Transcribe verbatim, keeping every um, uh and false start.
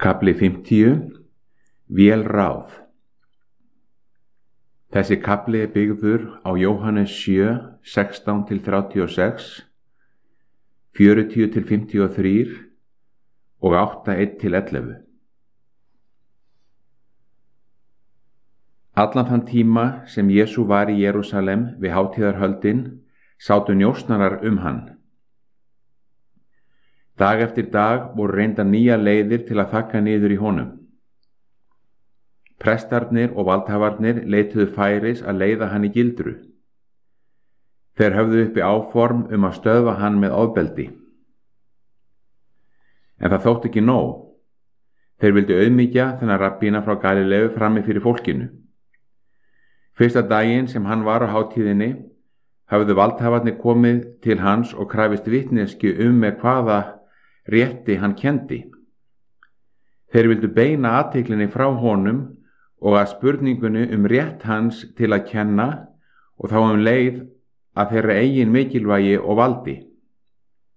Kafli fimmtíu. Vélráð. Þessi kafli er byggður á Jóhannes sjö, sextán til þrjátíu og sex, fjörutíu til fimmtíu og þrjú og átta, eitt til ellefu. Allan þann tíma sem Jesú var í Jerúsalem við hátíðarhöldin sátu njósnarar um hann. Dag eftir dag voru reyndar nýjar leiðir til að þagga niður í honum. Prestarnir og valdhafarnir leituðu færis að leiða hann í gildru. Þeir höfðu uppi áform um að stöðva hann með ofbeldi. En það þótti ekki nóg. Þeir vildu auðmýkja þennan rabbína frá Galileu frammi fyrir fólkinu. Fyrsta daginn sem hann var á hátíðinni höfðu valdhafarnir komið til hans og krafist vitneskju um með hvaða rétti hann kenndi. Þeir vildu beina athyglinni frá honum og að spurningunni um rétt hans til að kenna og þá um leið að þeirra eigin mikilvægi og valdi.